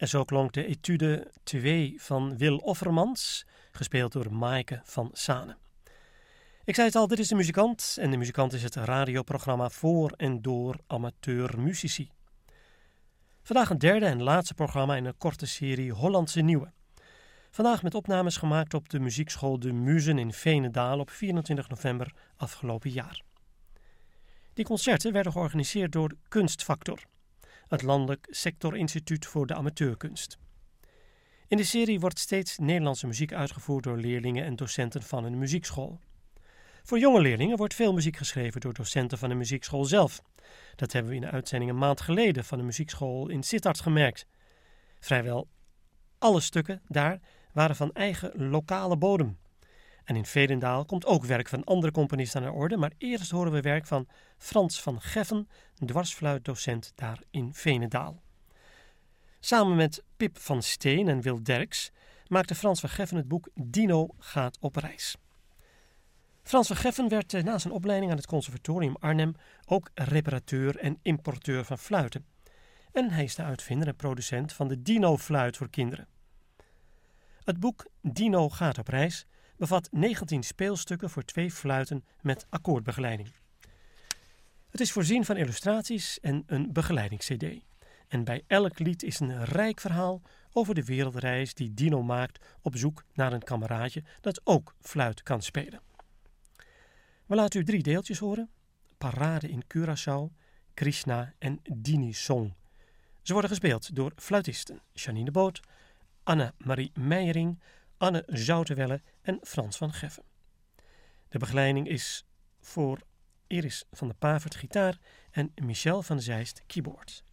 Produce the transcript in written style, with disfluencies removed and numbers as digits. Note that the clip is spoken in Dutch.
En zo klonk de etude 2 van Wil Offermans, gespeeld door Maaike van Sane. Ik zei het al, dit is De Muzikant en De Muzikant is het radioprogramma voor en door amateurmuzici. Vandaag een derde en laatste programma in een korte serie Hollandse Nieuwe. Vandaag met opnames gemaakt op de muziekschool De Muzen in Veenendaal op 24 november afgelopen jaar. Die concerten werden georganiseerd door Kunstfactor, het landelijk sectorinstituut voor de amateurkunst. In de serie wordt steeds Nederlandse muziek uitgevoerd door leerlingen en docenten van een muziekschool. Voor jonge leerlingen wordt veel muziek geschreven door docenten van de muziekschool zelf. Dat hebben we in de uitzending een maand geleden van de muziekschool in Sittard gemerkt. Vrijwel alle stukken daar waren van eigen lokale bodem. En in Veenendaal komt ook werk van andere componisten aan de orde, maar eerst horen we werk van Frans van Geffen, dwarsfluitdocent daar in Veenendaal. Samen met Pip van Steen en Wil Derks maakte Frans van Geffen het boek Dino gaat op reis. Frans van Geffen werd na zijn opleiding aan het Conservatorium Arnhem ook reparateur en importeur van fluiten. En hij is de uitvinder en producent van de Dino-fluit voor kinderen. Het boek Dino gaat op reis bevat 19 speelstukken voor 2 fluiten met akkoordbegeleiding. Het is voorzien van illustraties en een begeleidings-cd. En bij elk lied is een rijk verhaal over de wereldreis die Dino maakt op zoek naar een kameraadje dat ook fluit kan spelen. We laten u 3 deeltjes horen: Parade in Curaçao, Krishna en Dini Song. Ze worden gespeeld door fluitisten Janine Boot, Anne-Marie Meijering, Anne Zouterwelle en Frans van Geffen. De begeleiding is voor Iris van der Pavert gitaar en Michel van Zeist keyboard.